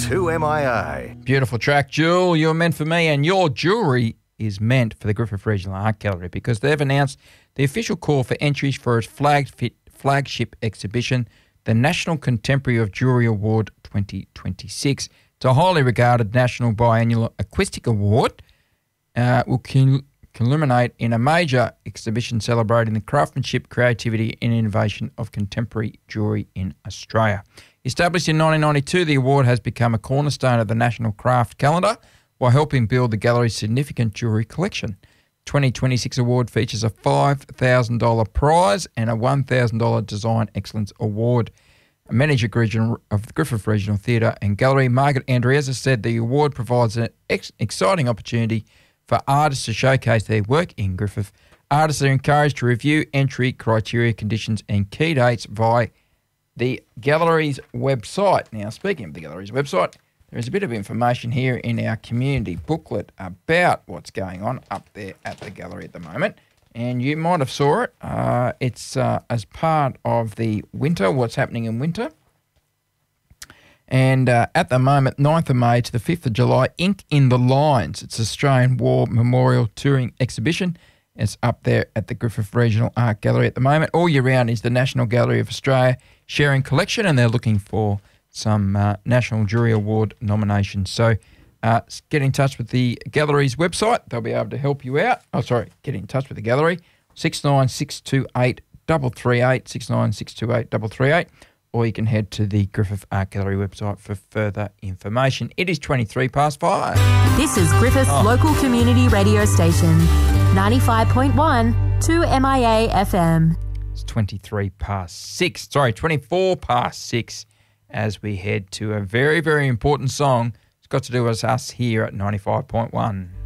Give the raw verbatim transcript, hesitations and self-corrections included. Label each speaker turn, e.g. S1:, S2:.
S1: two M I A.
S2: Beautiful track, Jewel. You're meant for me, and your jewellery is meant for the Griffith Regional Art Gallery because they've announced the official call for entries for its flag flagship exhibition, the National Contemporary of Jewellery Award twenty twenty-six. It's a highly regarded national biannual acoustic award. Uh, will cul- culminate in a major exhibition celebrating the craftsmanship, creativity and innovation of contemporary jewellery in Australia. Established in nineteen ninety-two, the award has become a cornerstone of the National Craft Calendar while helping build the gallery's significant jewellery collection. twenty twenty-six award features a five thousand dollars prize and a one thousand dollars Design Excellence Award. A manager of the Griffith Regional Theatre and Gallery, Margaret Andreas, said the award provides an ex- exciting opportunity for artists to showcase their work in Griffith. Artists are encouraged to review entry criteria, conditions and key dates via the gallery's website. Now, speaking of the gallery's website, there is a bit of information here in our community booklet about what's going on up there at the gallery at the moment. And you might have saw it. Uh, it's uh, as part of the winter, what's happening in winter. And uh, at the moment, ninth of May to the fifth of July, Ink in the Lines. It's Australian War Memorial Touring Exhibition. It's up there at the Griffith Regional Art Gallery at the moment. All year round is the National Gallery of Australia sharing collection, and they're looking for some uh, National Jury Award nominations. So uh, get in touch with the gallery's website. They'll be able to help you out. Oh, sorry, get in touch with the gallery. six nine six two eight three three eight, six nine six two eight three three eight. Or you can head to the Griffith Art Gallery website for further information. It is twenty-three past five.
S3: This is Griffith's oh. local community radio station, ninety-five point one, two M I A F M.
S2: It's twenty-three past six. Sorry, twenty-four past six as we head to a very, very important song. It's got to do with us here at ninety-five point one.